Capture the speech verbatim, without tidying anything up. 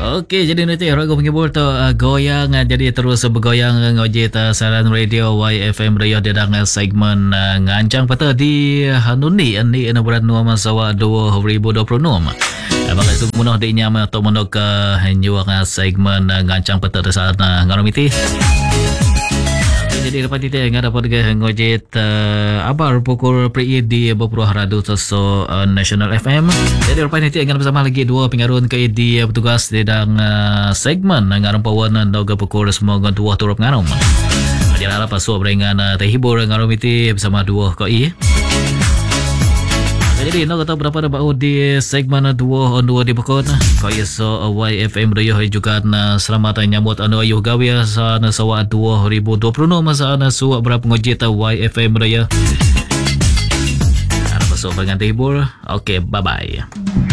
Okey, jadi nanti ragu penghibur tu uh, goyang uh, jadi terus bergoyang ngojit uh, saran radio Y F M radio dedang uh, segmen uh, ngancang pata di Hanuni ni ena bulan Nuama Sawa dua ribu dua puluh enam. Abang itu mudah dinyam atau mudah ke henjuang uh, segmen uh, ngancang pata di sana ngaromiti. Jadi dapat kita yang dapat ke ngojit uh, abar pukul pri di berpuluh radu so uh, National F M. Jadi dapat nanti yang bersama lagi dua pengarun ke di uh, petugas di dalam uh, segmen ngarum pawan doga pukul semua dua turut ngarum. Jadi harap pasuk beringan uh, terhibur ngarum itu bersama dua koi. Jadi nak kata berapa dah bau di segmen dua on dua di pokok koi so Y F M radio juga na selamat nyambut anu ayuh gawe sa na sawa dua ribu dua puluh enam masa na suak berapa ngojit Y F M radio. Harap pasuk beringan terhibur. Okey, bye bye.